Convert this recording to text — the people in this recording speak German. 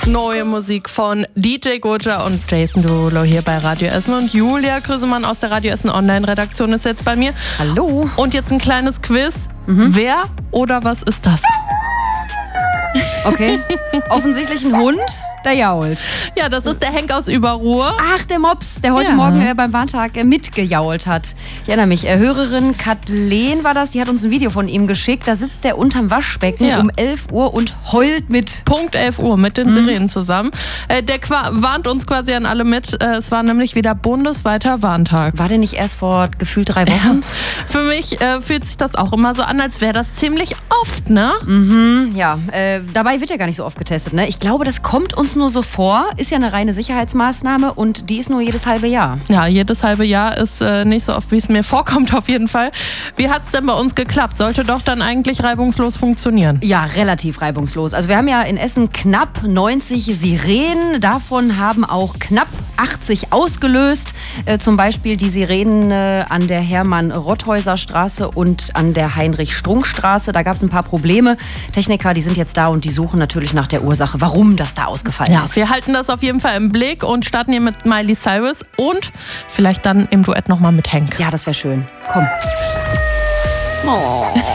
Neue Musik von DJ Goja und Jason Derulo hier bei Radio Essen. Und Julia Krüsemann aus der Radio Essen Online-Redaktion ist jetzt bei mir. Hallo. Und jetzt ein kleines Quiz. Wer oder was ist das? Okay. Offensichtlich ein Hund, der jault. Ja, das ist der Henk aus Überruhr. Ach, der Mops, der heute Morgen beim Warntag mitgejault hat. Ich erinnere mich, Hörerin Kathleen war das, die hat uns ein Video von ihm geschickt. Da sitzt er unterm Waschbecken um 11 Uhr und heult mit. Punkt 11 Uhr mit den Sirenen zusammen. Der warnt uns quasi an alle mit. Es war nämlich wieder bundesweiter Warntag. War der nicht erst vor gefühlt 3 Wochen? Für mich fühlt sich das auch immer so an, als wäre das ziemlich oft, ne? Ja, dabei wird ja gar nicht so oft getestet, ne? Ich glaube, das kommt uns nur so vor. Ist ja eine reine Sicherheitsmaßnahme und die ist nur jedes halbe Jahr. Ja, jedes halbe Jahr ist nicht so oft, wie es mir vorkommt, auf jeden Fall. Wie hat es denn bei uns geklappt? Sollte doch dann eigentlich reibungslos funktionieren. Ja, relativ reibungslos. Also wir haben ja in Essen knapp 90 Sirenen. Davon haben auch knapp 80 ausgelöst. Zum Beispiel die Sirenen an der Hermann-Rotthäuser-Straße und an der Heinrich-Strunk-Straße. Da gab es ein paar Probleme. Techniker, die sind jetzt da und die suchen natürlich nach der Ursache, warum das da ausgefallen ist. Wir halten das auf jeden Fall im Blick und starten hier mit Miley Cyrus und vielleicht dann im Duett nochmal mit Henk. Ja, das wäre schön. Komm. Oh.